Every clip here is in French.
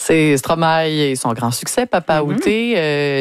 C'est Stromae et son grand succès, Papa Outé.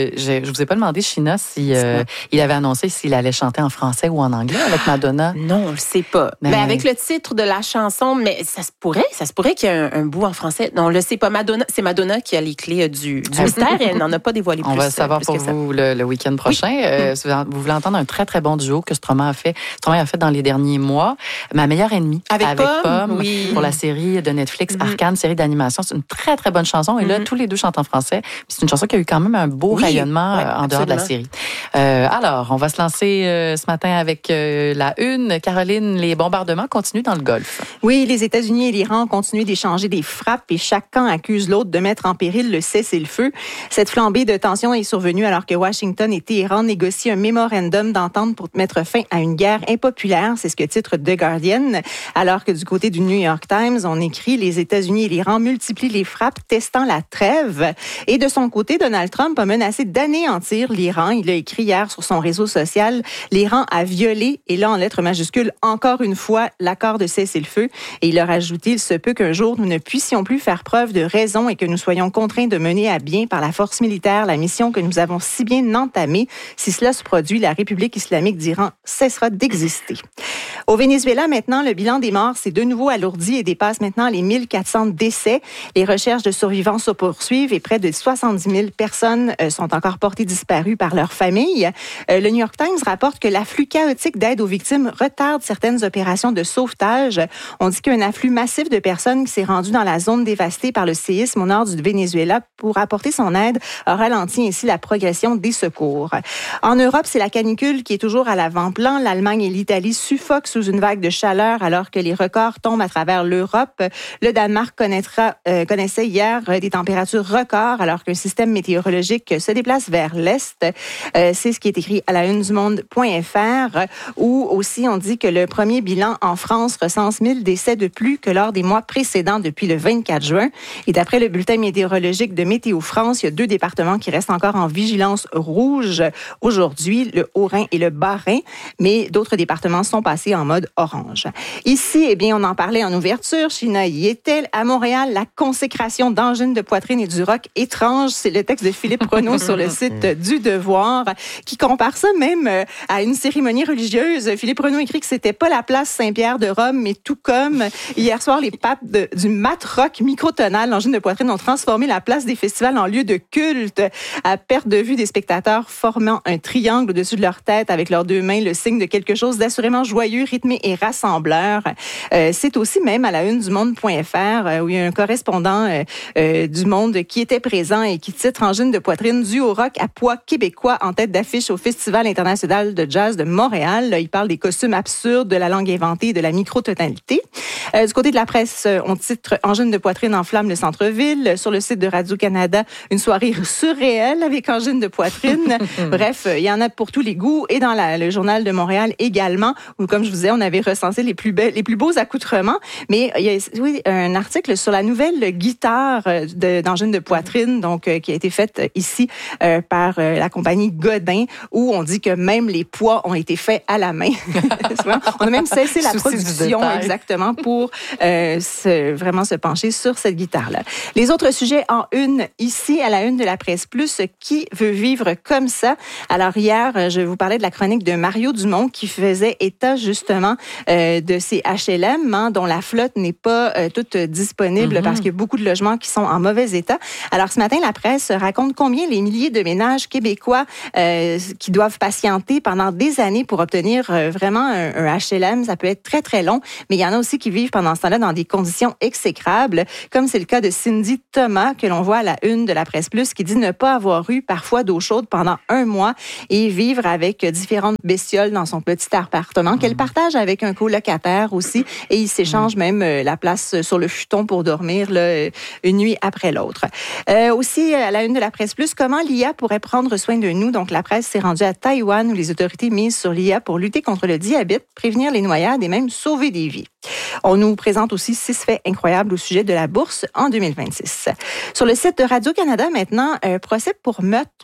Je vous ai pas demandé, China, si il avait annoncé s'il allait chanter en français ou en anglais avec Madonna. Non, on le sait pas. Mais avec le titre de la chanson, mais ça se pourrait qu'il y ait un bout en français. Non, on le sait pas. Madonna, c'est Madonna qui a les clés du mystère et elle n'en a pas dévoilé plus. On va savoir pour vous le week-end prochain. Si vous voulez entendre un très, très bon duo que Stromae a fait dans les derniers mois. Ma meilleure ennemie. Avec Pomme. Oui. Pour la série de Netflix, Arcane, série d'animation. C'est une très, très bonne chanson. Et là, tous les deux chantent en français. Puis c'est une chanson qui a eu quand même un beau rayonnement en dehors de la série. Alors, on va se lancer ce matin avec la une. Caroline, les bombardements continuent dans le Golfe. Oui, les États-Unis et l'Iran continuent d'échanger des frappes et chaque camp accuse l'autre de mettre en péril le cessez-le-feu. Cette flambée de tension est survenue alors que Washington et Téhéran négocient un mémorandum d'entente pour mettre fin à une guerre impopulaire. C'est ce que titre The Guardian. Alors que du côté du New York Times, on écrit « Les États-Unis et l'Iran multiplient les frappes, testant la trêve ». Et de son côté, Donald Trump a menacé d'anéantir l'Iran. Il a écrit hier sur son réseau social « L'Iran a violé, et là en lettres majuscules, encore une fois, l'accord de cessez-le-feu ». Et il a rajouté « Il se peut qu'un jour, nous ne puissions plus faire preuve de raison et que nous soyons contraints de mener à bien par la force militaire la mission que nous avons si bien entamée. Si cela se produit, la République islamique d'Iran cessera d'exister ». Au Venezuela, maintenant, le bilan des morts s'est de nouveau alourdi et dépasse maintenant les 1400 décès. Les recherches de survivants se poursuivent et près de 70 000 personnes sont encore portées disparues par leurs familles. Le New York Times rapporte que l'afflux chaotique d'aide aux victimes retarde certaines opérations de sauvetage. On dit qu'un afflux massif de personnes qui s'est rendu dans la zone dévastée par le séisme au nord du Venezuela pour apporter son aide a ralenti ainsi la progression des secours. En Europe, c'est la canicule qui est toujours à l'avant-plan. L'Allemagne et l'Italie suffoquent sous une vague de chaleur alors que les records tombent à travers l'Europe. Le Danemark connaissait hier des températures records alors qu'un système météorologique se déplace vers l'Est. C'est ce qui est écrit à la une du monde.fr où aussi on dit que le premier bilan en France recense 1000 décès de plus que lors des mois précédents depuis le 24 juin. Et d'après le bulletin météorologique de Météo France, il y a 2 départements qui restent encore en vigilance rouge aujourd'hui, le Haut-Rhin et le Bas-Rhin, mais d'autres départements sont passés en mode orange. Ici, eh bien, on en parlait en ouverture, China y était. À Montréal, la consécration d'angines de poitrine et du rock étrange, c'est le texte de Philippe Renaud sur le site du Devoir, qui compare ça même à une cérémonie religieuse. Philippe Renaud écrit que c'était pas la place Saint-Pierre de Rome, mais tout comme hier soir, les papes du mat rock microtonal, l'angine de poitrine, ont transformé la place des festivals en lieu de culte, à perte de vue des spectateurs formant un triangle au-dessus de leur tête avec leurs 2 mains, le signe de quelque chose d'assurément joyeux, rythmé et rassembleur. C'est aussi même à la une du monde.fr où il y a un correspondant du Monde qui était présent et qui titre Angine de poitrine due au rock à poids québécois en tête d'affiche au Festival international de jazz de Montréal. Là, il parle des costumes absurdes, de la langue inventée et de la micro-tonalité. Du côté de la presse, on titre Angine de poitrine enflamme le centre-ville. Sur le site de Radio-Canada, une soirée surréelle avec angine de poitrine. Bref, il y en a pour tous les goûts. Et dans le Journal de Montréal également, où, comme je vous disais, on avait recensé les plus beaux accoutrements. Mais il y a un article sur la nouvelle guitare d'angine de poitrine, donc qui a été faite ici par la compagnie Godin, où on dit que même les poids ont été faits à la main. On a même cessé la production exactement pour vraiment se pencher sur cette guitare-là. Les autres sujets en une, ici, à la une de la Presse Plus, qui veut vivre comme ça? Alors hier, je vous parlais de la chronique de Mario Dumont qui faisait état justement de ces HLM dont la flotte n'est pas toute disponible parce qu'il y a beaucoup de logements qui sont en mauvais état. Alors ce matin, la presse raconte combien les milliers de ménages québécois qui doivent patienter pendant des années pour obtenir vraiment un HLM. Ça peut être très, très long, mais il y en a aussi qui vivent pendant ce temps-là dans des conditions exécrables, comme c'est le cas de Cindy Thomas, que l'on voit à la une de la Presse Plus, qui dit ne pas avoir eu parfois d'eau chaude pendant 1 mois et vivre avec différentes bestioles dans son petit appartement qu'elle partage avec un colocataire aussi, et ils s'échangent même la place sur le futon pour dormir là, une nuit après l'autre. Aussi, à la une de la Presse Plus, comment l'IA pourrait prendre soin de nous. Donc, la presse s'est rendue à Taïwan où les autorités misent sur l'IA pour lutter contre le diabète, prévenir les noyades et même sauver des vies. On nous présente aussi 6 faits incroyables au sujet de la bourse en 2026. Sur le site de Radio-Canada, maintenant, le procès pour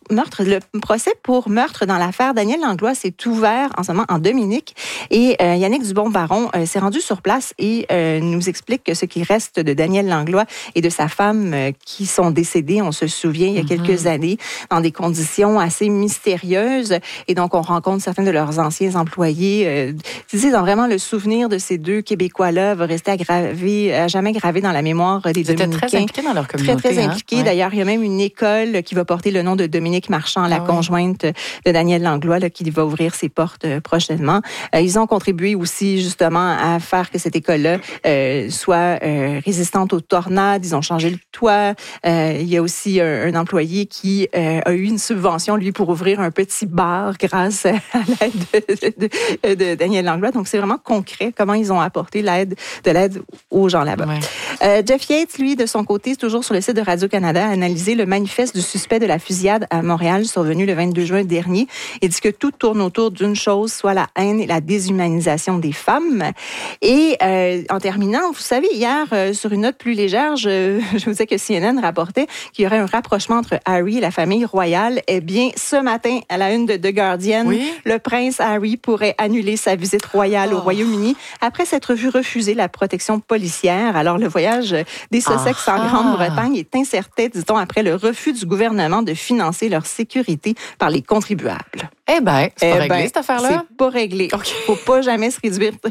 meurtre dans l'affaire Daniel Langlois s'est ouvert en ce moment en Dominique. Et Yannick Dubon-Baron s'est rendu sur place et nous explique que ce qui reste de Daniel Langlois et de sa femme qui sont décédés, on se souvient, il y a quelques années, dans des conditions assez mystérieuses. Et donc, on rencontre certains de leurs anciens employés. Dans vraiment le souvenir de ces 2 Québécois-là va rester à jamais gravé dans la mémoire des Dominicains. Ils étaient très impliqués dans leur communauté. Très impliqués. Ouais. D'ailleurs, il y a même une école qui va porter le nom de Dominique Marchand, la conjointe de Daniel Langlois, là, qui va ouvrir ses portes prochainement. Ils ont contribué aussi, justement, à faire que cette école-là soit résistante aux tornades. Ils ont changé le toit. Il y a aussi un employé qui a eu une subvention, lui, pour ouvrir un petit bar grâce à l'aide de Daniel Langlois. Donc, c'est vraiment concret comment ils ont apporté de l'aide aux gens là-bas. Ouais. Jeff Yates, lui, de son côté, toujours sur le site de Radio-Canada, a analysé le manifeste du suspect de la fusillade à Montréal survenu le 22 juin dernier et dit que tout tourne autour d'une chose, soit la haine et la déshumanisation des femmes. Et en terminant, vous savez, hier, sur une note plus légère, je vous disais que CNN rapportait qu'il y aurait un rapprochement entre Harry et la famille royale. Eh bien, ce matin, à la une de The Guardian, le prince Harry pourrait annuler sa visite royale au Royaume-Uni après s'être vu refuser la protection policière. Alors, le voyage des Sussex en Grande-Bretagne est incertain, dit-on, après le refus du gouvernement de financer leur sécurité par les contribuables. Eh bien, c'est pas réglé, cette affaire-là? C'est pas réglé. Faut pas jamais se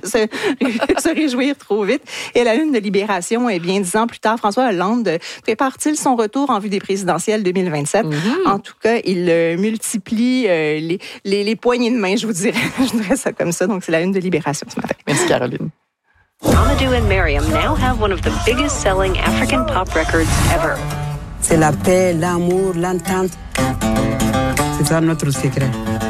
réjouir trop vite. Et la une de Libération, eh bien, 10 ans plus tard, François Hollande prépare-t-il son retour en vue des présidentielles 2027? En tout cas, il multiplie les poignées de main, je vous dirais. Je dirais ça comme ça. Donc, c'est la une de Libération ce matin. Merci, Caroline. Amadou and Mariam now have one of the biggest selling African pop records ever. C'est la paix, l'amour, l'entente. C'est ça notre secret.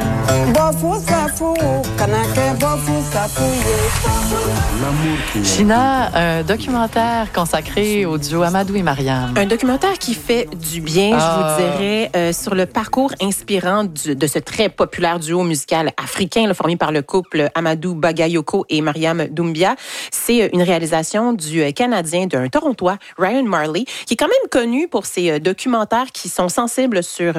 China, un documentaire consacré au duo Amadou et Mariam. Un documentaire qui fait du bien, je vous dirais, sur le parcours inspirant de ce très populaire duo musical africain formé par le couple Amadou Bagayoko et Mariam Doumbia. C'est une réalisation du Canadien, d'un Torontois, Ryan Marley, qui est quand même connu pour ses documentaires qui sont sensibles sur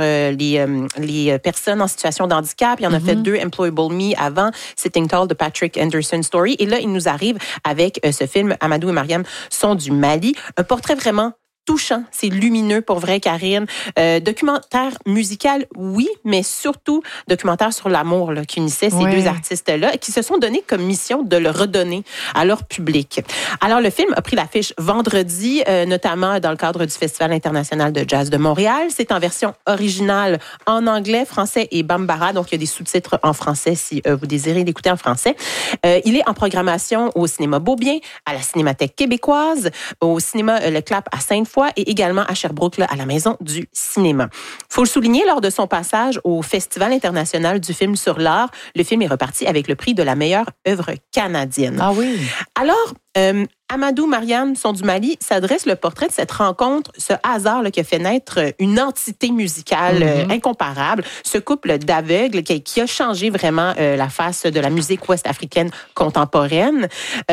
les personnes en situation de handicap. Il en a fait 2, Employable Me avant, Sitting Tall, de Patrick Anderson Story. Et là, il nous arrive avec ce film, Amadou et Mariam sont du Mali. Un portrait vraiment touchant, c'est lumineux pour vrai, Karine. Documentaire musical, oui, mais surtout documentaire sur l'amour là, qui unissait ces 2 artistes-là, qui se sont donné comme mission de le redonner à leur public. Alors, le film a pris l'affiche vendredi, notamment dans le cadre du Festival international de jazz de Montréal. C'est en version originale en anglais, français et bambara, donc il y a des sous-titres en français si vous désirez l'écouter en français. Il est en programmation au cinéma Beaubien, à la Cinémathèque québécoise, au cinéma Le Clap à Sainte-Foy et également à Sherbrooke, là, à la Maison du cinéma. Il faut le souligner, lors de son passage au Festival international du film sur l'art, le film est reparti avec le prix de la meilleure œuvre canadienne. Ah oui. Alors, Amadou, Mariam sont du Mali, s'adresse le portrait de cette rencontre, ce hasard là, qui a fait naître une entité musicale incomparable, ce couple d'aveugles qui a changé vraiment la face de la musique ouest-africaine contemporaine.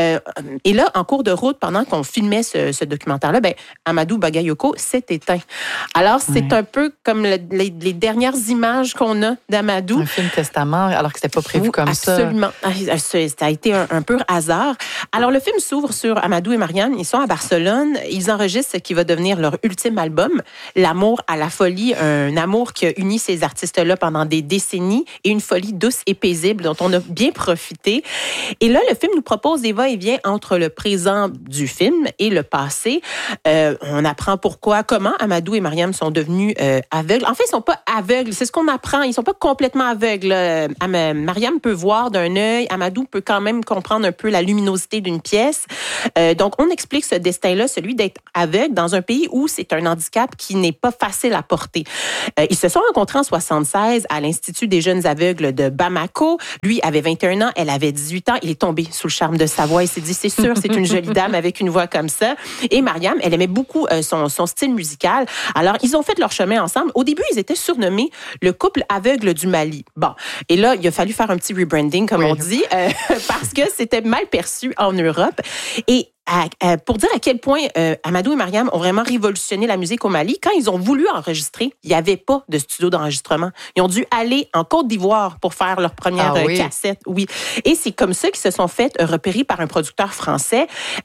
Et là, en cours de route, pendant qu'on filmait ce documentaire-là, Amadou Bagayoko s'est éteint. Alors, c'est un peu comme les dernières images qu'on a d'Amadou. Un film testament, alors que c'était pas prévu comme absolument. ça. Absolument. Ça a été un pur hasard. Alors, le film s'ouvre sur Amadou et Mariam. Ils sont à Barcelone. Ils enregistrent ce qui va devenir leur ultime album, L'amour à la folie, un amour qui a uni ces artistes-là pendant des décennies et une folie douce et paisible dont on a bien profité. Et là, le film nous propose des va-et-vient entre le présent du film et le passé. On apprend pourquoi, comment Amadou et Mariam sont devenus aveugles. En fait, ils sont pas aveugles. C'est ce qu'on apprend. Ils sont pas complètement aveugles. Mariam peut voir d'un œil. Amadou peut quand même comprendre un peu la luminosité d'une pièce. Donc, on explique ce destin-là, celui d'être aveugle dans un pays où c'est un handicap qui n'est pas facile à porter. Ils se sont rencontrés en 1976 à l'Institut des jeunes aveugles de Bamako. Lui avait 21 ans, elle avait 18 ans. Il est tombé sous le charme de sa voix. Il s'est dit, c'est sûr, c'est une jolie dame avec une voix comme ça. Et Mariam, elle aimait beaucoup son style musical. Alors, ils ont fait leur chemin ensemble. Au début, ils étaient surnommés le couple aveugle du Mali. Bon, et là, il a fallu faire un petit rebranding, comme on dit, parce que c'était mal perçu en Europe. Et pour dire à quel point Amadou et Mariam ont vraiment révolutionné la musique au Mali, quand ils ont voulu enregistrer, il n'y avait pas de studio d'enregistrement. Ils ont dû aller en Côte d'Ivoire pour faire leur première cassette. Oui. Et c'est comme ça qu'ils se sont fait repérer par un producteur français.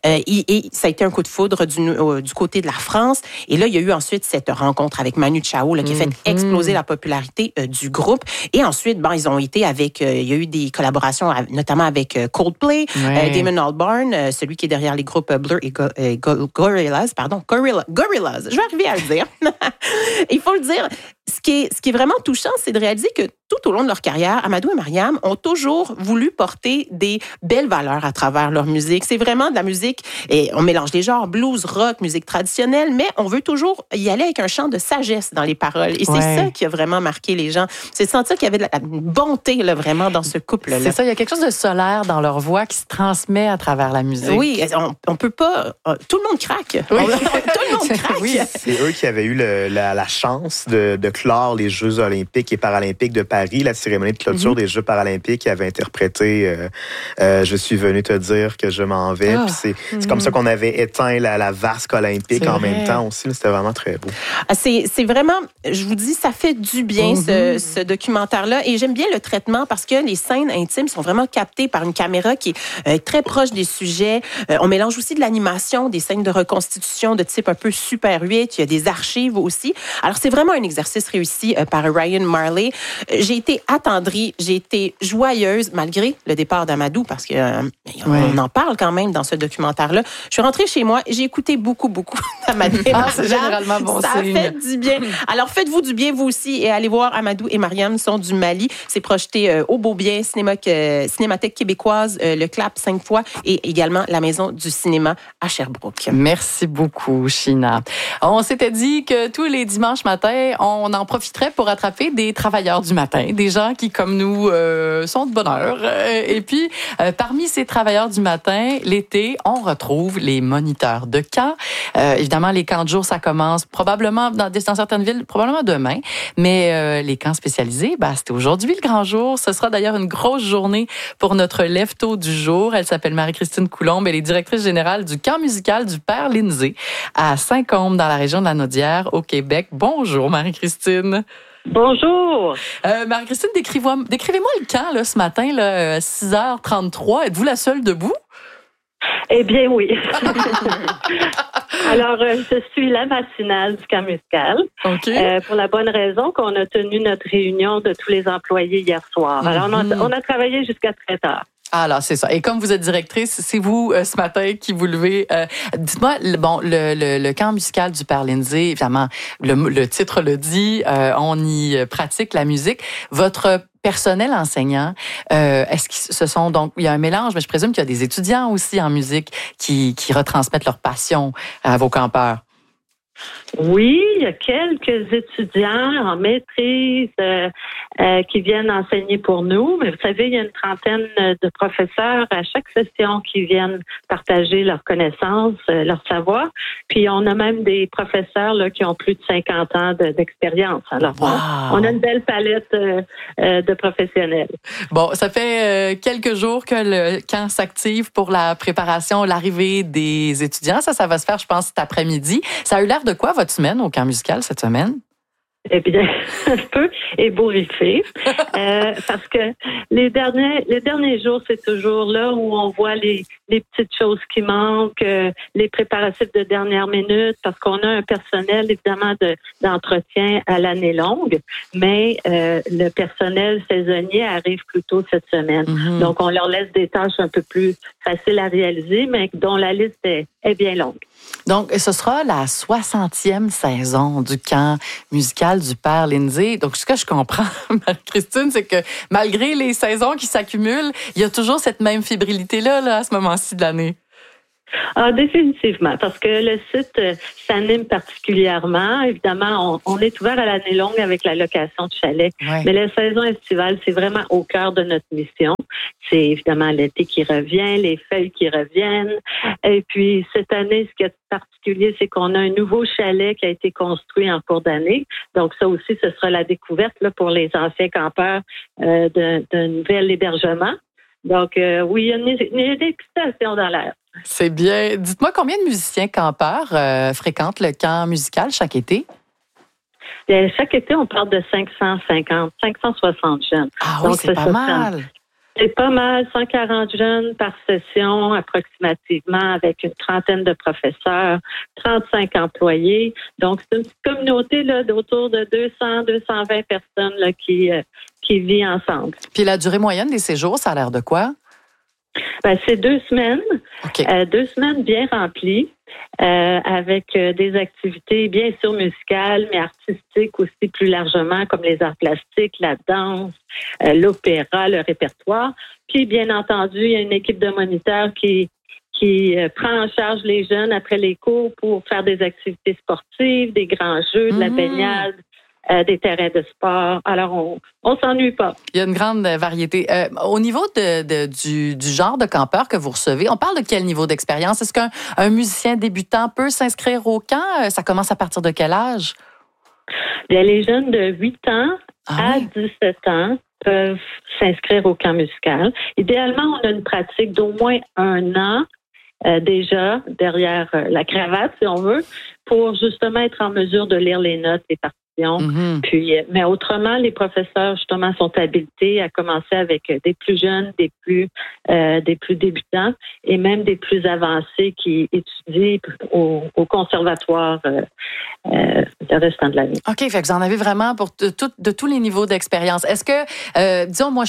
Et ça a été un coup de foudre du côté de la France. Et là, il y a eu ensuite cette rencontre avec Manu Chao là, qui a fait exploser la popularité du groupe. Et ensuite, ils ont été avec... il y a eu des collaborations, notamment avec Coldplay, Damon Albarn, celui qui est derrière les groupes Blur et Gorillaz, Gorillaz, je vais arriver à le dire. Il faut le dire, ce qui est vraiment touchant, c'est de réaliser que tout au long de leur carrière, Amadou et Mariam ont toujours voulu porter des belles valeurs à travers leur musique. C'est vraiment de la musique, et on mélange les genres, blues, rock, musique traditionnelle, mais on veut toujours y aller avec un chant de sagesse dans les paroles. Et c'est ça qui a vraiment marqué les gens. C'est de sentir qu'il y avait de la bonté là, vraiment dans ce couple-là. C'est ça, il y a quelque chose de solaire dans leur voix qui se transmet à travers la musique. Oui, on peut pas... Tout le monde craque. Oui. Tout le monde craque. Oui. C'est eux qui avaient eu la chance de clore les Jeux olympiques et paralympiques de Paris, la cérémonie de clôture des Jeux paralympiques. Ils avaient interprété Je suis venu te dire que je m'en vais. Puis c'est comme ça qu'on avait éteint la vasque olympique en même temps aussi. C'était vraiment très beau. C'est vraiment, je vous dis, ça fait du bien ce documentaire-là. Et j'aime bien le traitement parce que les scènes intimes sont vraiment captées par une caméra qui est très proche des sujets. On mélange aussi de l'animation, des scènes de reconstitution de type un peu Super 8. Il y a des archives aussi. Alors, c'est vraiment un exercice réussi par Ryan Marley. J'ai été attendrie, j'ai été joyeuse malgré le départ d'Amadou parce qu'on en parle quand même dans ce documentaire-là. Je suis rentrée chez moi et j'ai écouté beaucoup d'Amadou. C'est généralement bon ça signe. Ça fait du bien. Alors, faites-vous du bien, vous aussi, et allez voir Amadou et Mariam sont du Mali. C'est projeté au Beaubien, Cinémathèque québécoise, le Clap 5 fois et également la Maison du cinéma à Sherbrooke. Merci beaucoup, Sheena. On s'était dit que tous les dimanches matins, on en profiterait pour attraper des travailleurs du matin, des gens qui, comme nous, sont de bonne heure. Et puis, parmi ces travailleurs du matin, l'été, on retrouve les moniteurs de camp. Évidemment, les camps de jour, ça commence probablement dans certaines villes, probablement demain. Mais les camps spécialisés, c'était aujourd'hui le grand jour. Ce sera d'ailleurs une grosse journée pour notre lève-tôt du jour. Elle s'appelle Marie-Christine Coulombe. Elle est directrice générale du camp musical du Père Lindsay à Saint-Côme, dans la région de la Naudière, au Québec. Bonjour, Marie-Christine. Bonjour. Marie-Christine, décrivez-moi le camp là, ce matin, là, 6h33. Êtes-vous la seule debout? Eh bien, oui. Alors, je suis la matinale du camp musical. Okay. Pour la bonne raison qu'on a tenu notre réunion de tous les employés hier soir. Alors, on a travaillé jusqu'à très tard. Alors, c'est ça. Et comme vous êtes directrice, c'est vous, ce matin, qui vous levez. Dites-moi, le camp musical du Père Lindsay, évidemment, le titre le dit, on y pratique la musique. Votre personnel enseignant, est-ce que ce sont donc, il y a un mélange, mais je présume qu'il y a des étudiants aussi en musique qui retransmettent leur passion à vos campeurs. Oui, il y a quelques étudiants en maîtrise qui viennent enseigner pour nous. Mais vous savez, il y a une trentaine de professeurs à chaque session qui viennent partager leurs connaissances, leur savoir. Puis on a même des professeurs là, qui ont plus de 50 ans d'expérience. Alors, on a une belle palette de professionnels. Bon, ça fait quelques jours que le camp s'active pour la préparation, l'arrivée des étudiants. Ça va se faire, je pense, cet après-midi. Ça a eu l'air de quoi, votre semaine au camp musical cette semaine? Eh bien, un peu ébouriffé, parce que les derniers jours, c'est toujours là où on voit les petites choses qui manquent, les préparatifs de dernière minute, parce qu'on a un personnel, évidemment, d'entretien à l'année longue, mais le personnel saisonnier arrive plus tôt cette semaine. Mm-hmm. Donc, on leur laisse des tâches un peu plus faciles à réaliser, mais dont la liste est bien longue. Donc, ce sera la 60e saison du camp musical du Père Lindsay. Donc, ce que je comprends, Marie-Christine, c'est que malgré les saisons qui s'accumulent, il y a toujours cette même fébrilité-là à ce moment-ci de l'année. Ah, définitivement, parce que le site s'anime particulièrement. Évidemment, on est ouvert à l'année longue avec la location de chalets. Ouais. Mais la saison estivale, c'est vraiment au cœur de notre mission. C'est évidemment l'été qui revient, les feuilles qui reviennent. Et puis, cette année, ce qui est particulier, c'est qu'on a un nouveau chalet qui a été construit en cours d'année. Donc, ça aussi, ce sera la découverte là, pour les anciens campeurs d'un nouvel hébergement. Donc, oui, il y a une excitation dans l'air. C'est bien. Dites-moi, combien de musiciens campeurs fréquentent le camp musical chaque été? Bien, chaque été, on parle de 560 jeunes. Ah oui, donc, c'est pas mal. C'est pas mal, 140 jeunes par session approximativement, avec une trentaine de professeurs, 35 employés. Donc, c'est une petite communauté là, d'autour de 200-220 personnes là, qui vit ensemble. Puis la durée moyenne des séjours, ça a l'air de quoi? Ben, c'est 2 semaines. Okay. 2 semaines bien remplies, avec des activités bien sûr musicales, mais artistiques aussi plus largement, comme les arts plastiques, la danse, l'opéra, le répertoire. Puis, bien entendu, il y a une équipe de moniteurs qui prend en charge les jeunes après les cours pour faire des activités sportives, des grands jeux, de la baignade, des terrains de sport. Alors, on s'ennuie pas. Il y a une grande variété. Au niveau du genre de campeur que vous recevez, on parle de quel niveau d'expérience? Est-ce qu'un musicien débutant peut s'inscrire au camp? Ça commence à partir de quel âge? Bien, les jeunes de 8 ans à 17 ans peuvent s'inscrire au camp musical. Idéalement, on a une pratique d'au moins 1 an déjà derrière la cravate, si on veut, pour justement être en mesure de lire les notes des partitions. Puis, mais autrement, les professeurs justement sont habilités à commencer avec des plus jeunes, des plus débutants et même des plus avancés qui étudient au conservatoire le restant de l'année. OK, fait que vous en avez vraiment pour de tous les niveaux d'expérience. Est-ce que, disons, moi,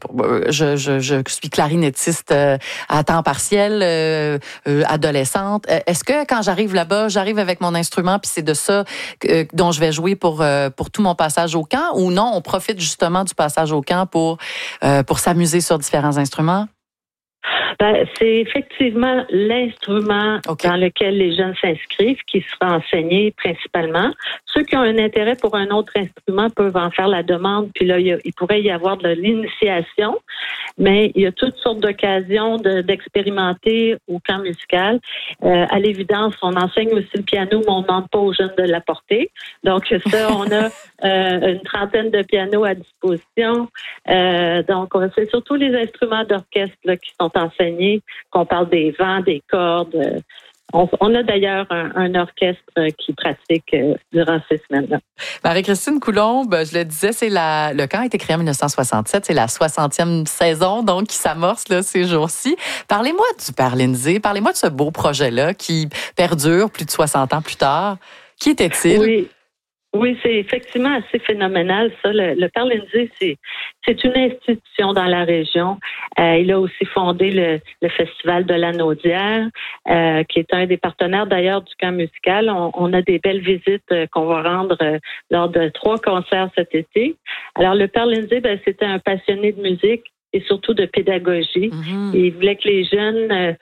je suis clarinettiste à temps partiel, adolescente. Est-ce que quand j'arrive là-bas, j'arrive avec mon instrument puis c'est de ça dont je vais jouer pour tout mon passage au camp, ou non, on profite justement du passage au camp pour s'amuser sur différents instruments? Ben, c'est effectivement l'instrument dans lequel les jeunes s'inscrivent qui sera enseigné principalement. Ceux qui ont un intérêt pour un autre instrument peuvent en faire la demande, puis là, il pourrait y avoir de l'initiation, mais il y a toutes sortes d'occasions d'expérimenter au camp musical. À l'évidence, on enseigne aussi le piano, mais on ne demande pas aux jeunes de l'apporter. Donc ça, on a une trentaine de pianos à disposition. Donc, c'est surtout les instruments d'orchestre là, qui sont enseignés, qu'on parle des vents, des cordes. On a d'ailleurs un orchestre qui pratique durant ces semaines-là. Marie-Christine Coulombe, je le disais, le camp a été créé en 1967, c'est la 60e saison donc qui s'amorce là, ces jours-ci. Parlez-moi du Parlindsey, parlez-moi de ce beau projet-là qui perdure plus de 60 ans plus tard. Qui était-il? Oui, c'est effectivement assez phénoménal, ça. Le Parlindsey, c'est une institution dans la région. Il a aussi fondé le Festival de la Naudière, qui est un des partenaires d'ailleurs du camp musical. On a des belles visites qu'on va rendre lors de 3 concerts cet été. Alors, le Parlindsey, c'était un passionné de musique et surtout de pédagogie. Il voulait que les jeunes...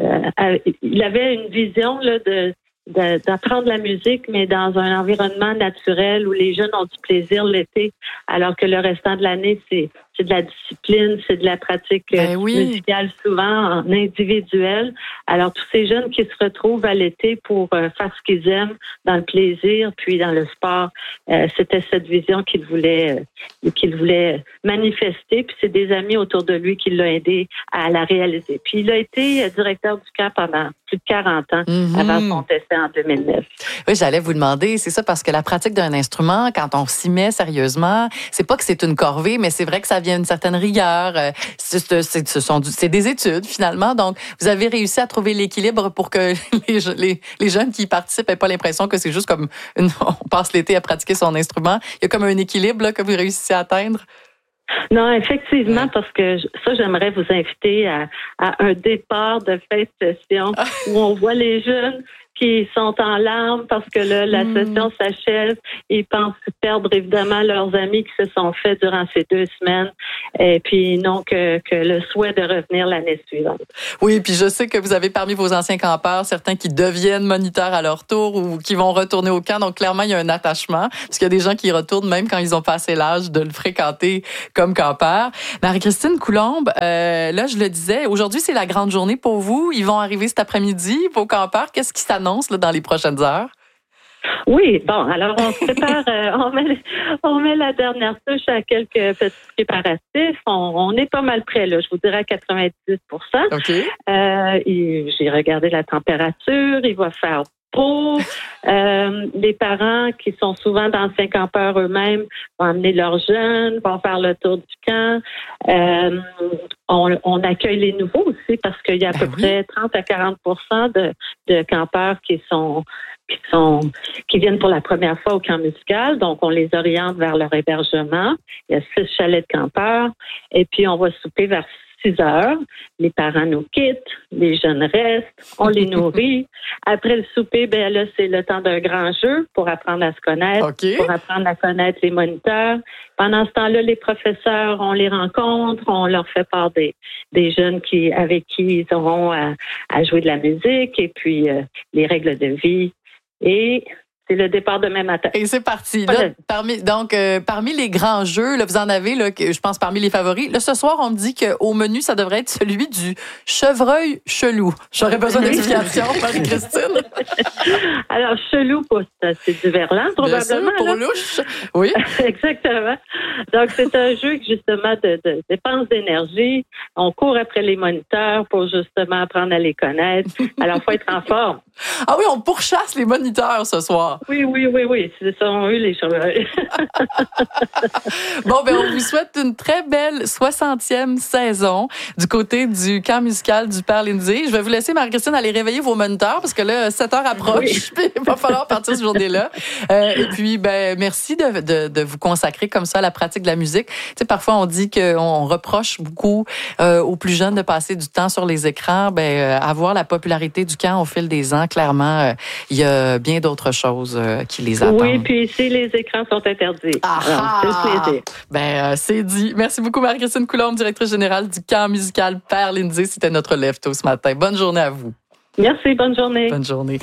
il avait une vision là, d'apprendre la musique, mais dans un environnement naturel où les jeunes ont du plaisir l'été, alors que le restant de l'année, c'est de la discipline, c'est de la pratique musicale souvent en individuel. Alors, tous ces jeunes qui se retrouvent à l'été pour faire ce qu'ils aiment dans le plaisir, puis dans le sport, c'était cette vision qu'il voulait manifester, puis c'est des amis autour de lui qui l'ont aidé à la réaliser. Puis il a été directeur du camp pendant plus de 40 ans avant son décès en 2009. Oui, j'allais vous demander, c'est ça, parce que la pratique d'un instrument, quand on s'y met sérieusement, c'est pas que c'est une corvée, mais c'est vrai que ça vient une certaine rigueur. C'est des études, finalement. Donc, vous avez réussi à trouver l'équilibre pour que les jeunes qui y participent n'aient pas l'impression que c'est juste comme on passe l'été à pratiquer son instrument. Il y a comme un équilibre là, que vous réussissez à atteindre. Non, effectivement, parce que ça, j'aimerais vous inviter à un départ de fin de session où on voit les jeunes qui sont en larmes parce que là, la session s'achève. Ils pensent perdre évidemment leurs amis qui se sont faits durant ces 2 semaines et puis non que le souhait de revenir l'année suivante. Oui, puis je sais que vous avez parmi vos anciens campeurs certains qui deviennent moniteurs à leur tour ou qui vont retourner au camp. Donc clairement, il y a un attachement parce qu'il y a des gens qui y retournent même quand ils ont passé l'âge de le fréquenter comme campeur. Marie-Christine Coulombe, là, je le disais, aujourd'hui, c'est la grande journée pour vous. Ils vont arriver cet après-midi, vos campeurs. Qu'est-ce qui s'annonce là, dans les prochaines heures? Oui, bon, alors on se prépare, on met la dernière touche à quelques petits préparatifs. On est pas mal près, là, je vous dirais à 90%. OK. J'ai regardé la température, il va faire beau. Les parents qui sont souvent d'anciens campeurs eux-mêmes vont amener leurs jeunes, vont faire le tour du camp. On accueille les nouveaux aussi parce qu'il y a à peu près 30 à 40% de campeurs qui viennent pour la première fois au camp musical. Donc, on les oriente vers leur hébergement. Il y a 6 chalets de campeurs. Et puis, on va souper vers 6 heures. Les parents nous quittent, les jeunes restent, on les nourrit. Après le souper, ben là, c'est le temps d'un grand jeu pour apprendre à se connaître, pour apprendre à connaître les moniteurs. Pendant ce temps-là, les professeurs, on les rencontre, on leur fait part des jeunes avec qui ils auront à jouer de la musique et puis les règles de vie. Et c'est le départ demain matin. Et c'est parti. Là, parmi les grands jeux, là, vous en avez, là, je pense, parmi les favoris. Là, ce soir, on me dit qu'au menu, ça devrait être celui du chevreuil chelou. J'aurais besoin d'explications, Marie-Christine. Alors, chelou, c'est du verlan, probablement. Bien sûr, pour louche. Oui. Exactement. Donc, c'est un jeu, justement, de dépense d'énergie. On court après les moniteurs pour, justement, apprendre à les connaître. Alors, il faut être en forme. Ah oui, on pourchasse les moniteurs ce soir. Oui. Ce sont eux les chevreuils. Bon, ben on vous souhaite une très belle 60e saison du côté du camp musical du Père Lindsay. Je vais vous laisser, Marie-Christine, aller réveiller vos moniteurs parce que là, 7 heures approche. Oui. Il va falloir partir ce journée-là. Et puis, ben merci de vous consacrer comme ça à la pratique de la musique. Tu sais, parfois, on dit qu'on reproche beaucoup aux plus jeunes de passer du temps sur les écrans. Avoir la popularité du camp au fil des ans, clairement, il y a bien d'autres choses qui les attendent. Oui, puis si les écrans sont interdits. C'est dit. Merci beaucoup, Marie-Christine Coulombe, directrice générale du camp musical Père Lindsay. C'était notre lève-tôt ce matin. Bonne journée à vous. Merci, bonne journée. Bonne journée.